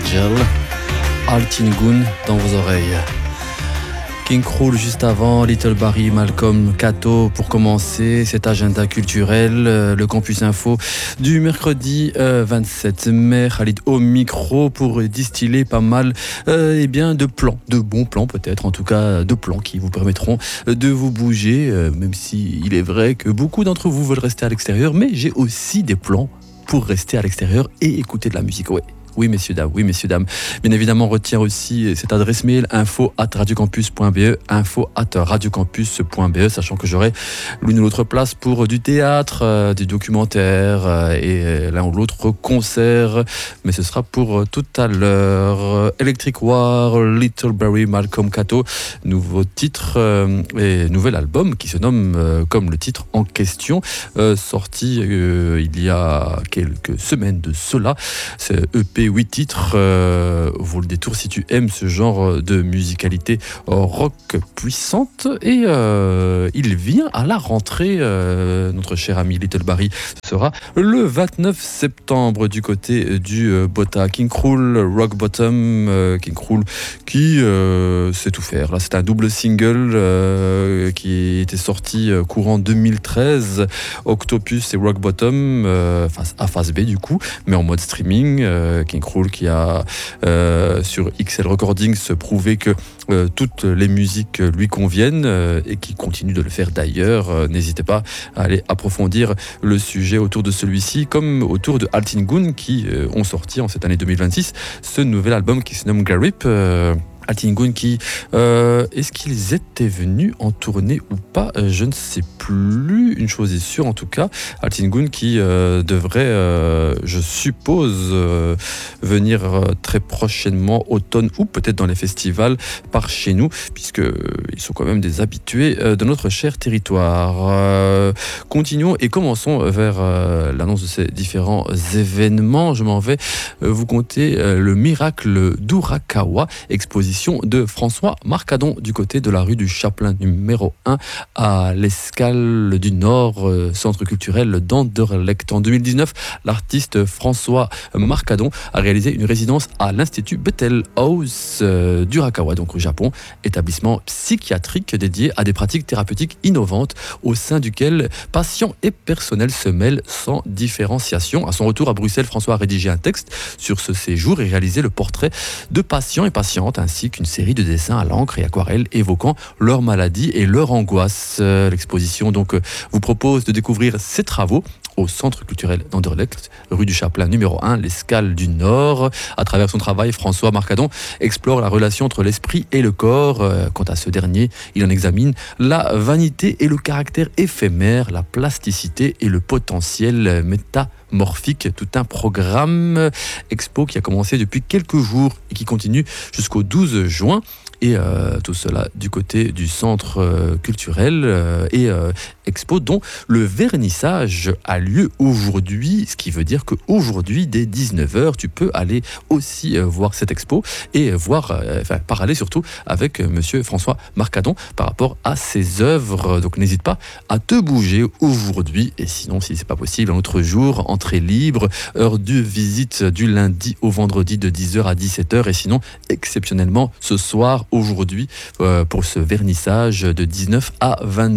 Angel, Altingun dans vos oreilles. King Krul juste avant, Little Barry, Malcolm, Kato pour commencer cet agenda culturel, le Campus Info du mercredi 27 mai. Khalid au micro pour distiller pas mal de plans, de bons plans peut-être, en tout cas de plans qui vous permettront de vous bouger, même si il est vrai que beaucoup d'entre vous veulent rester à l'extérieur, mais j'ai aussi des plans pour rester à l'extérieur et écouter de la musique. Ouais. Oui, messieurs, dames. Bien évidemment, on retient aussi cette adresse mail info@radiocampus.be, info@radiocampus.be, sachant que j'aurai l'une ou l'autre place pour du théâtre, du documentaire et l'un ou l'autre concert. Mais ce sera pour tout à l'heure. Electric War, Little Barry, Malcolm, Kato, nouveau titre et nouvel album qui se nomme comme le titre en question, sorti il y a quelques semaines de cela. C'est EP 8 titres, vaut le détour si tu aimes ce genre de musicalité rock puissante. Et il vient à la rentrée, notre cher ami Little Barry. Ce sera le 29 septembre du côté du Bota. King Krul, Rock Bottom, King Krul qui sait tout faire. Là, c'est un double single qui était sorti courant 2013. Octopus et Rock Bottom, à phase B du coup, mais en mode streaming. King Krul qui a sur XL Recordings prouvé que toutes les musiques lui conviennent et qui continue de le faire d'ailleurs. N'hésitez pas à aller approfondir le sujet autour de celui-ci, comme autour de Altingun qui ont sorti en cette année 2026 ce nouvel album qui se nomme Garip. Altingun qui, est-ce qu'ils étaient venus en tournée ou pas, je ne sais plus. Une chose est sûre en tout cas, Altingun qui devrait, je suppose, venir très prochainement, automne ou peut-être dans les festivals par chez nous, puisqu'ils sont quand même des habitués de notre cher territoire. Continuons et commençons vers l'annonce de ces différents événements. Je m'en vais vous conter le miracle d'Urakawa, exposition de François Marcadon du côté de la rue du Chapelain numéro 1 à l'Escale du Nord, centre culturel d'Anderlecht. En 2019, l'artiste François Marcadon a réalisé une résidence à l'Institut Bethel House d'Urakawa, donc au Japon, établissement psychiatrique dédié à des pratiques thérapeutiques innovantes au sein duquel patients et personnel se mêlent sans différenciation. À son retour à Bruxelles, François a rédigé un texte sur ce séjour et réalisé le portrait de patients et patientes ainsi qu'une série de dessins à l'encre et aquarelle évoquant leur maladie et leur angoisse. L'exposition donc vous propose de découvrir ces travaux au centre culturel d'Anderlecht, rue du Chapelain numéro 1, l'Escale du Nord. À travers son travail, François Marcadon explore la relation entre l'esprit et le corps. Quant à ce dernier, il en examine la vanité et le caractère éphémère, la plasticité et le potentiel métamorphique. Tout un programme expo qui a commencé depuis quelques jours et qui continue jusqu'au 12 juin. Et tout cela du côté du centre culturel et expo dont le vernissage a lieu aujourd'hui, ce qui veut dire qu'aujourd'hui dès 19h tu peux aller aussi voir cette expo et parler surtout avec monsieur François Marcadon par rapport à ses œuvres. Donc n'hésite pas à te bouger aujourd'hui, et sinon si c'est pas possible un autre jour, entrée libre, heure de visite du lundi au vendredi de 10h à 17h, et sinon exceptionnellement ce soir aujourd'hui pour ce vernissage de 19 à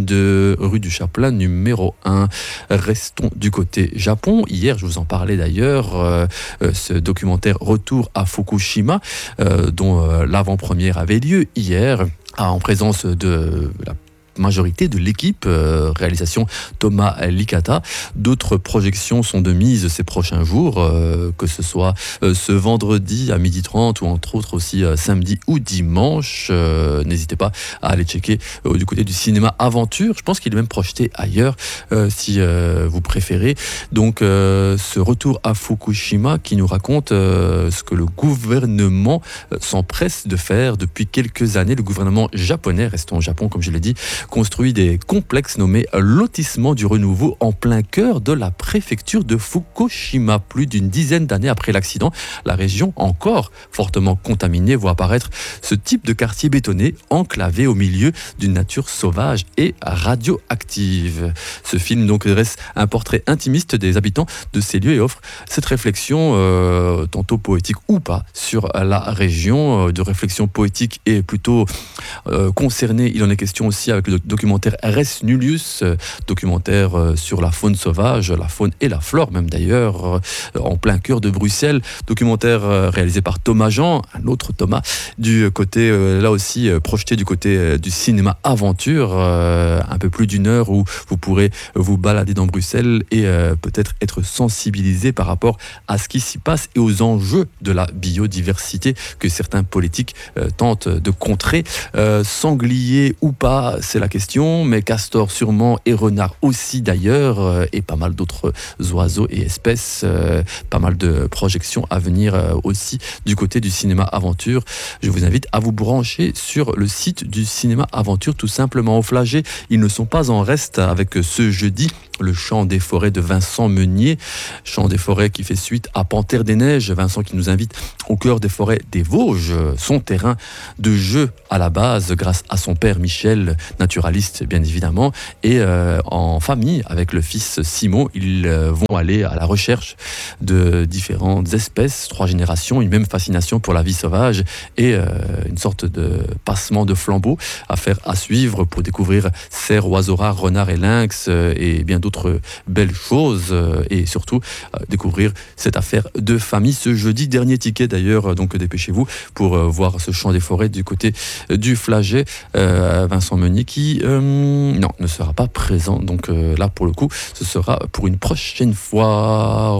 22 rue du Chapelain numéro 1. Restons du côté Japon. Hier, je vous en parlais d'ailleurs, ce documentaire Retour à Fukushima, dont l'avant-première avait lieu hier, en présence de la majorité de l'équipe, réalisation Thomas Licata. D'autres projections sont de mise ces prochains jours, que ce soit ce vendredi à 12h30 ou entre autres aussi samedi ou dimanche. N'hésitez pas à aller checker du côté du cinéma Aventure. Je pense qu'il est même projeté ailleurs si vous préférez. Donc ce retour à Fukushima qui nous raconte ce que le gouvernement s'empresse de faire depuis quelques années. Le gouvernement japonais, restons au Japon comme je l'ai dit, construit des complexes nommés lotissement du renouveau en plein cœur de la préfecture de Fukushima. Plus d'une dizaine d'années après l'accident, la région, encore fortement contaminée, voit apparaître ce type de quartier bétonné, enclavé au milieu d'une nature sauvage et radioactive. Ce film donc dresse un portrait intimiste des habitants de ces lieux et offre cette réflexion, tantôt poétique ou pas, sur la région. De réflexion poétique et plutôt concernée, il en est question aussi avec le documentaire Res Nullius, documentaire sur la faune sauvage, la faune et la flore même d'ailleurs, en plein cœur de Bruxelles. Documentaire réalisé par Thomas Jean, un autre Thomas, du côté, là aussi projeté du côté du cinéma aventure, un peu plus d'une heure où vous pourrez vous balader dans Bruxelles et peut-être être sensibilisé par rapport à ce qui s'y passe et aux enjeux de la biodiversité que certains politiques tentent de contrer. Sanglier ou pas, c'est la question, mais castor sûrement et renard aussi d'ailleurs, et pas mal d'autres oiseaux et espèces, pas mal de projections à venir aussi du côté du cinéma aventure. Je vous invite à vous brancher sur le site du cinéma aventure, tout simplement. Au Flagey, ils ne sont pas en reste avec ce jeudi, le Chant des forêts de Vincent Meunier, Chant des forêts qui fait suite à Panthère des neiges. Vincent qui nous invite au cœur des forêts des Vosges, son terrain de jeu à la base grâce à son père Michel, naturaliste bien évidemment, et en famille avec le fils Simon, ils vont aller à la recherche de différentes espèces, 3 générations, une même fascination pour la vie sauvage et une sorte de passement de flambeau à suivre pour découvrir cerfs, oiseaux rares, renards et lynx et bien d'autres belles choses et surtout découvrir cette affaire de famille ce jeudi. Dernier ticket d'ailleurs, donc dépêchez-vous pour voir ce Chant des forêts du côté du Flagey. Vincent Meunier qui ne sera pas présent, donc là pour le coup ce sera pour une prochaine fois.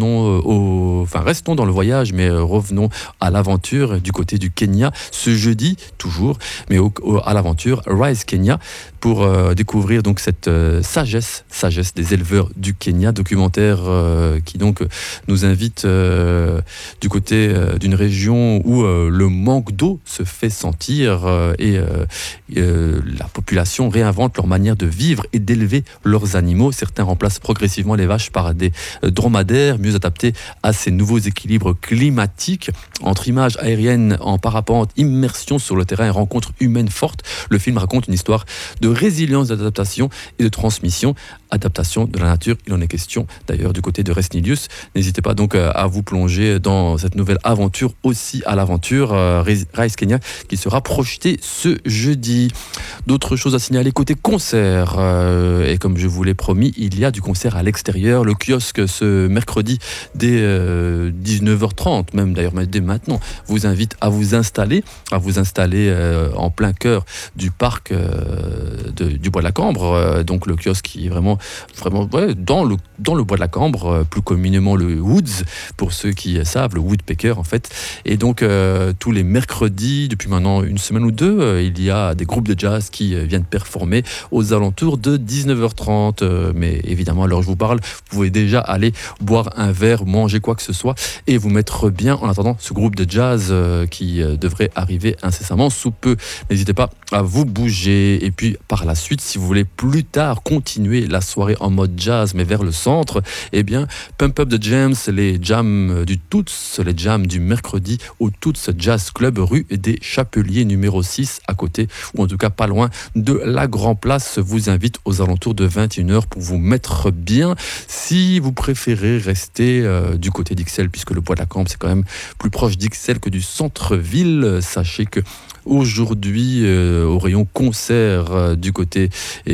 Restons dans le voyage, mais revenons à l'aventure du côté du Kenya ce jeudi toujours, mais à l'aventure Rise Kenya pour découvrir donc cette sagesse des éleveurs du Kenya, documentaire qui donc nous invite du côté d'une région où le manque d'eau se fait sentir et la population réinvente leur manière de vivre et d'élever leurs animaux. Certains remplacent progressivement les vaches par des dromadaires mieux adaptés à ces nouveaux équilibres climatiques. Entre images aériennes en parapente, immersion sur le terrain et rencontres humaines fortes, le film raconte une histoire de résilience, d'adaptation et de transmission. Adaptation de la nature, il en est question d'ailleurs du côté de Res Nullius. N'hésitez pas donc à vous plonger dans cette nouvelle aventure aussi à l'aventure Rise Kenya qui sera projetée ce jeudi. D'autres choses à signaler côté concert et comme je vous l'ai promis, il y a du concert à l'extérieur. Le kiosque ce mercredi dès 19h30 même d'ailleurs, mais dès maintenant vous invite à vous installer en plein cœur du parc du Bois de la Cambre, donc le kiosque qui est vraiment dans le Bois de la Cambre, plus communément le Woods pour ceux qui savent, le Woodpecker en fait. Et donc tous les mercredis depuis maintenant une semaine ou deux, il y a des groupes de jazz qui viennent performer aux alentours de 19h30, mais évidemment à l'heure où je vous parle vous pouvez déjà aller boire un verre, manger quoi que ce soit et vous mettre bien en attendant ce groupe de jazz qui devrait arriver incessamment sous peu. N'hésitez pas à vous bouger. Et puis par la suite, si vous voulez plus tard continuer la soirée en mode jazz mais vers le centre, eh bien Pump Up the Jams, les jams du Toots, les jams du mercredi au Toots Jazz Club rue des Chapeliers numéro 6 à côté, ou en tout cas pas loin de la Grand Place, vous invite aux alentours de 21h pour vous mettre bien. Si vous préférez rester du côté d'Ixelles, puisque le Bois de la Cambre c'est quand même plus proche d'Ixelles que du centre-ville, sachez que aujourd'hui au rayon concert du côté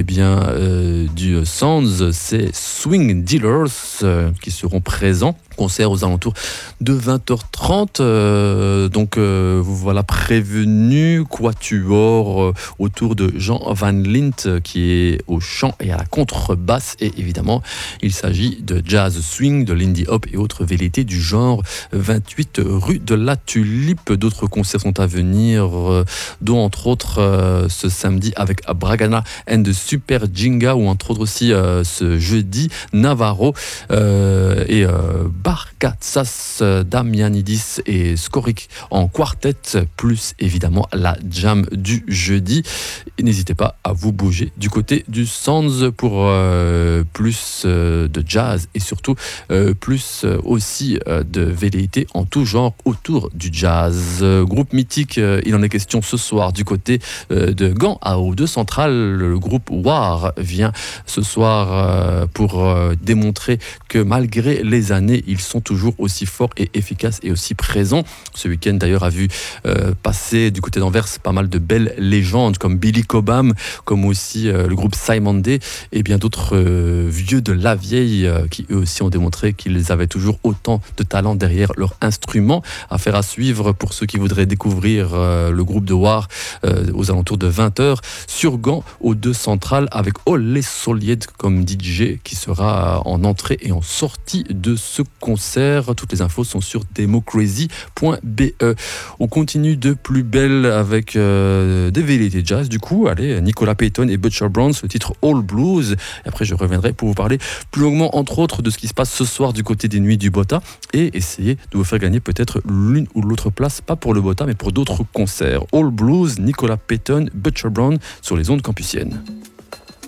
du Sands, c'est Swing Dealers qui seront présents. Concert aux alentours de 20h30, donc vous voilà prévenu. Quatuor autour de Jean Van Lint qui est au chant et à la contrebasse, et évidemment il s'agit de jazz swing, de Lindy Hop et autres velléités du genre. 28 rue de la Tulipe. D'autres concerts sont à venir, dont entre autres ce samedi avec Bragana and the Super Jinga, ou entre autres aussi ce jeudi Navarro et Barkatsas, Damianidis et Skorik en quartet, plus évidemment la jam du jeudi. Et n'hésitez pas à vous bouger du côté du Sands pour plus de jazz et surtout plus aussi de velléité en tout genre autour du jazz. Groupe mythique, il en est question ce soir du côté de Gand à O2 Central. Le groupe War vient ce soir pour démontrer que malgré les années, ils sont toujours aussi forts et efficaces et aussi présents. Ce week-end d'ailleurs a vu passer du côté d'Anvers pas mal de belles légendes comme Billy Cobham, comme aussi le groupe Simon Day et bien d'autres vieux de la vieille qui eux aussi ont démontré qu'ils avaient toujours autant de talent derrière leur instrument. Affaire à suivre pour ceux qui voudraient découvrir le groupe de War aux alentours de 20h sur Gand au 2 Central avec Ole Solied comme DJ qui sera en entrée et en sortie de ce concert. Toutes les infos sont sur democrazy.be. On continue de plus belle avec des velléités jazz. Du coup, allez, Nicolas Payton et Butcher Browns, le titre All Blues. Et après, je reviendrai pour vous parler plus longuement, entre autres, de ce qui se passe ce soir du côté des Nuits du Bota et essayer de vous faire gagner peut-être l'une ou l'autre place, pas pour le Bota, mais pour d'autres concerts. All Blues, Nicolas Payton, Butcher Brown sur les ondes campusiennes.